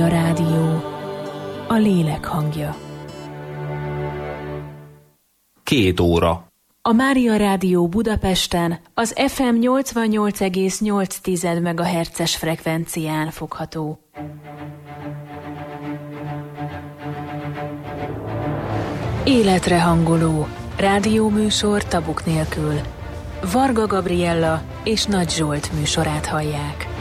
Mária Rádió, a lélek hangja. 2 óra. A Mária Rádió Budapesten az FM 88,8 MHz-es frekvencián fogható. Életre hangoló rádióműsor tabuk nélkül. Varga Gabriella és Nagy Zsolt műsorát hallják.